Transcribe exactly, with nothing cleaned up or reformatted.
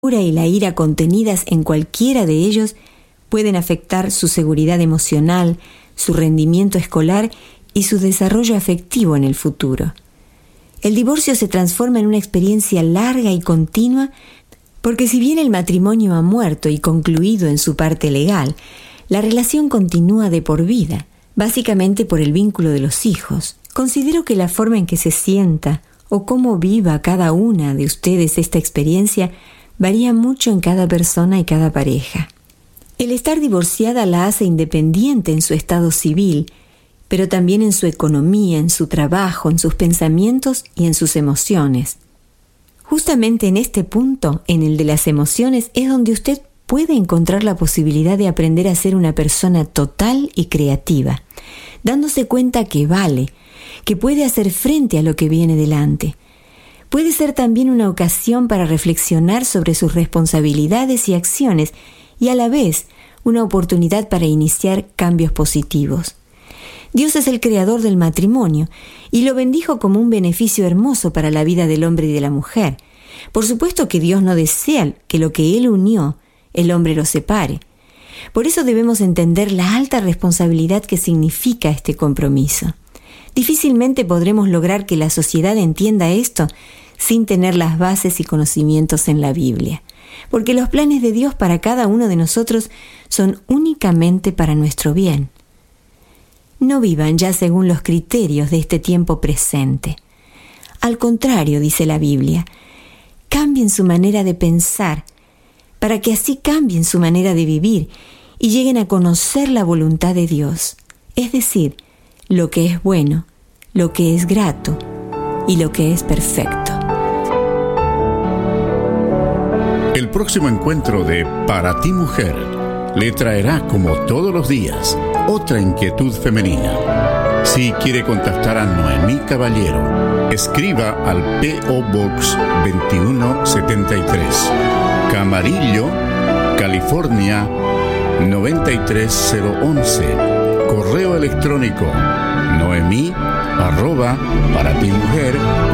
y la ira contenidas en cualquiera de ellos pueden afectar su seguridad emocional, su rendimiento escolar y su desarrollo afectivo en el futuro. El divorcio se transforma en una experiencia larga y continua porque si bien el matrimonio ha muerto y concluido en su parte legal, la relación continúa de por vida, básicamente por el vínculo de los hijos. Considero que la forma en que se sienta o cómo viva cada una de ustedes esta experiencia varía mucho en cada persona y cada pareja. El estar divorciada la hace independiente en su estado civil, pero también en su economía, en su trabajo, en sus pensamientos y en sus emociones. Justamente en este punto, en el de las emociones, es donde usted puede encontrar la posibilidad de aprender a ser una persona total y creativa, dándose cuenta que vale, que puede hacer frente a lo que viene delante. Puede ser también una ocasión para reflexionar sobre sus responsabilidades y acciones y a la vez una oportunidad para iniciar cambios positivos. Dios es el creador del matrimonio y lo bendijo como un beneficio hermoso para la vida del hombre y de la mujer. Por supuesto que Dios no desea que lo que Él unió, el hombre lo separe. Por eso debemos entender la alta responsabilidad que significa este compromiso. Difícilmente podremos lograr que la sociedad entienda esto sin tener las bases y conocimientos en la Biblia, porque los planes de Dios para cada uno de nosotros son únicamente para nuestro bien. No vivan ya según los criterios de este tiempo presente. Al contrario, dice la Biblia, cambien su manera de pensar para que así cambien su manera de vivir y lleguen a conocer la voluntad de Dios, es decir, lo que es bueno, lo que es grato y lo que es perfecto. El próximo encuentro de Para ti Mujer le traerá, como todos los días, otra inquietud femenina. Si quiere contactar a Noemí Caballero, escriba al P O Box veintiuno setenta y tres, Camarillo, California noventa y tres cero once. Correo electrónico noemí arroba para ti mujer